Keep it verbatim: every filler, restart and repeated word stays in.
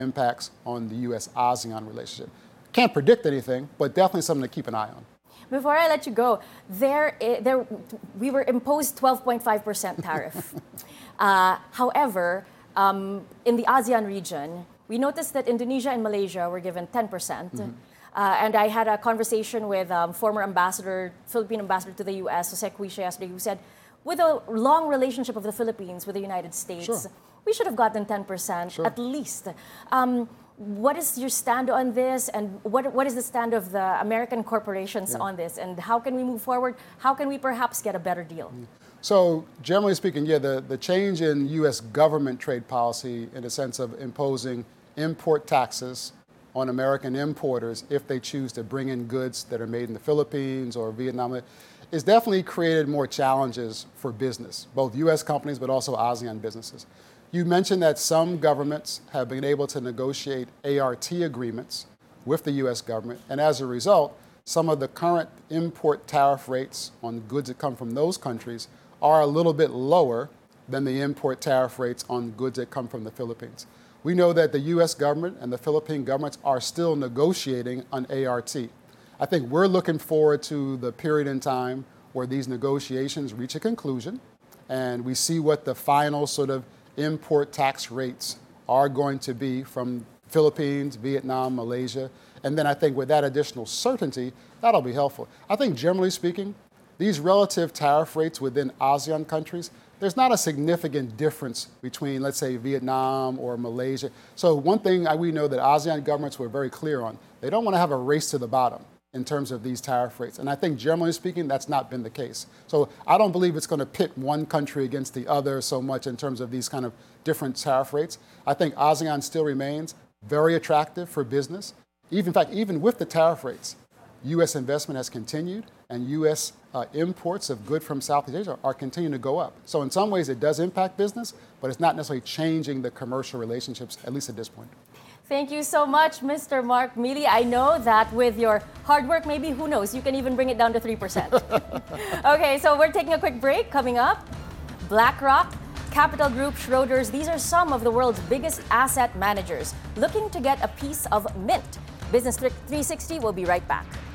impacts on the U S ASEAN relationship. Can't predict anything, but definitely something to keep an eye on. Before I let you go, there, there, we were imposed twelve point five percent tariff. uh, however, um, in the ASEAN region, we noticed that Indonesia and Malaysia were given ten percent. Mm-hmm. Uh, and I had a conversation with um, former ambassador, Philippine ambassador to the U S, Jose Cuiche, yesterday, who said, with a long relationship of the Philippines with the United States, sure. we should have gotten ten percent sure. at least. Um, what is your stand on this, and what what is the stand of the American corporations yeah. on this, and how can we move forward? How can we perhaps get a better deal? So generally speaking, yeah, the, the change in U S government trade policy in the sense of imposing import taxes on American importers if they choose to bring in goods that are made in the Philippines or Vietnam, is definitely created more challenges for business, both U S companies but also ASEAN businesses. You mentioned that some governments have been able to negotiate A R T agreements with the U S government, and as a result, some of the current import tariff rates on goods that come from those countries are a little bit lower than the import tariff rates on goods that come from the Philippines. We know that the U S government and the Philippine governments are still negotiating on A R T. I think we're looking forward to the period in time where these negotiations reach a conclusion and we see what the final sort of import tax rates are going to be from Philippines, Vietnam, Malaysia. And then I think with that additional certainty, that'll be helpful. I think generally speaking, these relative tariff rates within ASEAN countries, there's not a significant difference between, let's say, Vietnam or Malaysia. So one thing we know that ASEAN governments were very clear on, they don't want to have a race to the bottom in terms of these tariff rates. And I think generally speaking, that's not been the case. So I don't believe it's going to pit one country against the other so much in terms of these kind of different tariff rates. I think ASEAN still remains very attractive for business. Even, in fact, even with the tariff rates, U S investment has continued, and U S uh, imports of goods from Southeast Asia are continuing to go up. So in some ways, it does impact business, but it's not necessarily changing the commercial relationships, at least at this point. Thank you so much, Mister Mark Milley. I know that with your hard work, maybe, who knows, you can even bring it down to three percent. Okay, so we're taking a quick break. Coming up, BlackRock, Capital Group, Schroders, these are some of the world's biggest asset managers looking to get a piece of Mint. Business three sixty will be right back.